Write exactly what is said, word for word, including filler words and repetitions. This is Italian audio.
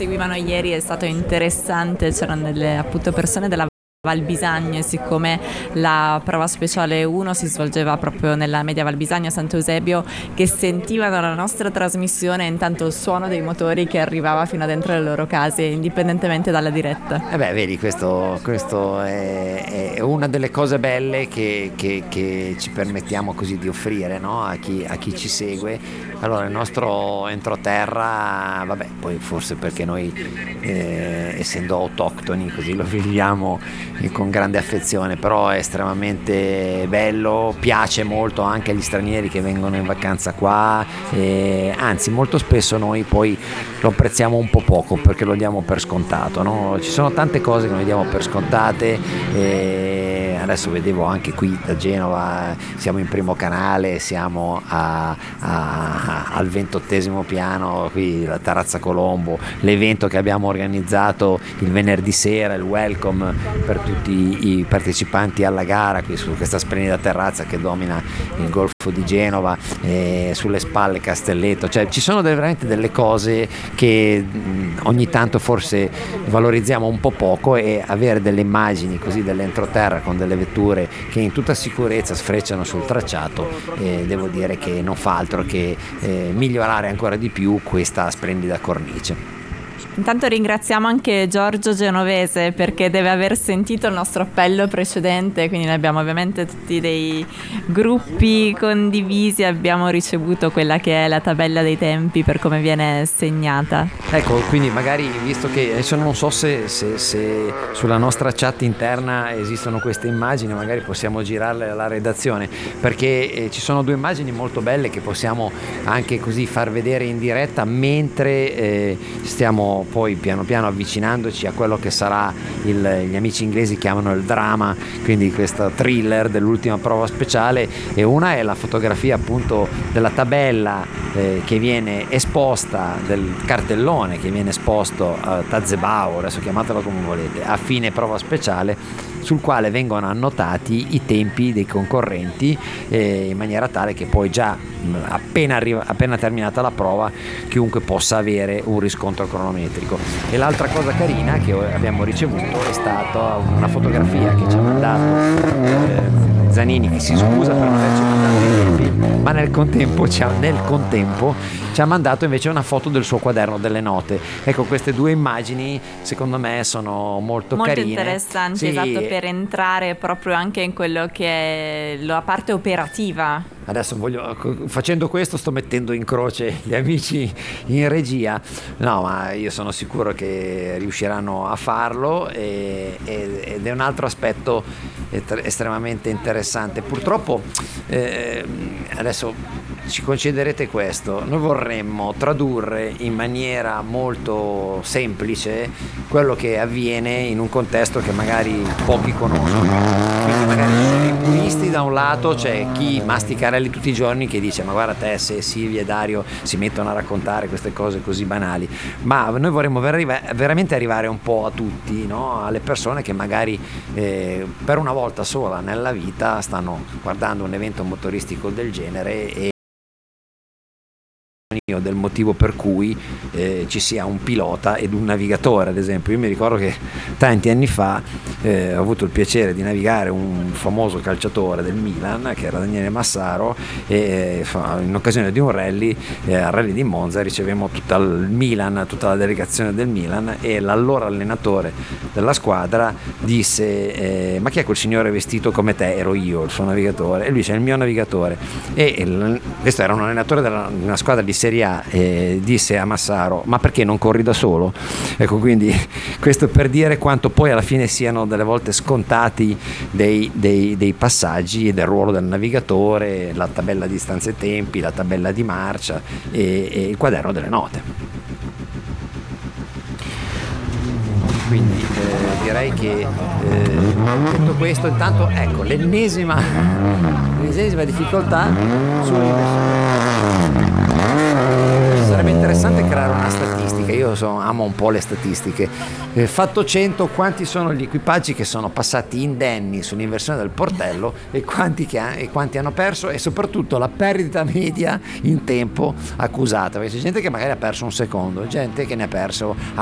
seguivano ieri è stato interessante, c'erano delle appunto persone della Val Bisagno e siccome la prova speciale uno si svolgeva proprio nella media Val Bisagno a Sant'Eusebio, che sentivano la nostra trasmissione e intanto il suono dei motori che arrivava fino a dentro le loro case indipendentemente dalla diretta. Eh beh, vedi, questo, questo è, è una delle cose belle che, che, che ci permettiamo così di offrire, no? a, chi, a chi ci segue. Allora, il nostro entroterra, vabbè, poi forse perché noi eh, essendo autoctoni così lo viviamo con grande affezione, però è estremamente bello, piace molto anche agli stranieri che vengono in vacanza qua, eh, anzi molto spesso noi poi lo apprezziamo un po' poco perché lo diamo per scontato, no? Ci sono tante cose che noi diamo per scontate, eh, adesso vedevo anche qui da Genova siamo in primo canale, siamo a, a, al ventottesimo piano, qui la Terrazza Colombo, l'evento che abbiamo organizzato il venerdì sera, il welcome per tutti i partecipanti alla gara qui su questa splendida terrazza che domina il golfo di Genova, eh, sulle spalle Castelletto, cioè ci sono delle, veramente delle cose che mh, ogni tanto forse valorizziamo un po' poco, e avere delle immagini così dell'entroterra con delle vetture che in tutta sicurezza sfrecciano sul tracciato, eh, devo dire che non fa altro che eh, migliorare ancora di più questa splendida cornice. Intanto ringraziamo anche Giorgio Genovese perché deve aver sentito il nostro appello precedente, quindi noi abbiamo ovviamente tutti dei gruppi condivisi, abbiamo ricevuto quella che è la tabella dei tempi per come viene segnata. Ecco, quindi magari, visto che adesso non so se, se, se sulla nostra chat interna esistono queste immagini, magari possiamo girarle alla redazione, perché eh, ci sono due immagini molto belle che possiamo anche così far vedere in diretta mentre eh, stiamo poi piano piano avvicinandoci a quello che sarà il, gli amici inglesi chiamano il drama, quindi questo thriller dell'ultima prova speciale, e una è la fotografia appunto della tabella eh, che viene esposta, del cartellone che viene esposto a Tazebao, adesso chiamatelo come volete, a fine prova speciale, sul quale vengono annotati i tempi dei concorrenti eh, in maniera tale che poi già appena, arriva, appena terminata la prova chiunque possa avere un riscontro cronometrico. E l'altra cosa carina che abbiamo ricevuto è stata una fotografia che ci ha mandato eh, Zanini, che si scusa per non averci mandato i tempi, ma nel contempo, ci ha, nel contempo ci ha mandato invece una foto del suo quaderno delle note. Ecco, queste due immagini secondo me sono molto, molto carine, interessanti, sì. Esatto, per entrare proprio anche in quello che è la parte operativa. Adesso voglio, facendo questo sto mettendo in croce gli amici in regia, no, ma io sono sicuro che riusciranno a farlo, e, ed è un altro aspetto estremamente interessante. Purtroppo eh, adesso ci concederete questo, noi vorremmo tradurre in maniera molto semplice quello che avviene in un contesto che magari pochi conoscono, quindi magari ci sono i puristi da un lato, c'è chi mastica tutti i giorni che dice ma guarda te se Silvia e Dario si mettono a raccontare queste cose così banali, ma noi vorremmo ver- veramente arrivare un po' a tutti, no? Alle persone che magari eh, per una volta sola nella vita stanno guardando un evento motoristico del genere e del motivo per cui eh, ci sia un pilota ed un navigatore. Ad esempio, io mi ricordo che tanti anni fa eh, ho avuto il piacere di navigare un famoso calciatore del Milan che era Daniele Massaro, e in occasione di un rally, eh, al rally di Monza, ricevemmo tutta il Milan, tutta la delegazione del Milan, e l'allora allenatore della squadra disse eh, ma chi è quel signore vestito come te? Ero io, il suo navigatore, e lui dice il mio navigatore, e il, questo era un allenatore della, di una squadra di Serie A, eh, disse a Massaro ma perché non corri da solo? Ecco, quindi questo per dire quanto poi alla fine siano delle volte scontati dei, dei, dei passaggi e del ruolo del navigatore, la tabella di distanze e tempi, la tabella di marcia e, e il quaderno delle note. Quindi eh, direi che eh, detto questo, intanto ecco l'ennesima l'ennesima difficoltà sull'inversione. Sarebbe interessante creare una statistica, io so, amo un po' le statistiche, eh, fatto cento quanti sono gli equipaggi che sono passati indenni sull'inversione del portello e quanti, che ha, e quanti hanno perso, e soprattutto la perdita media in tempo accusata, perché c'è gente che magari ha perso un secondo, gente che ne ha perso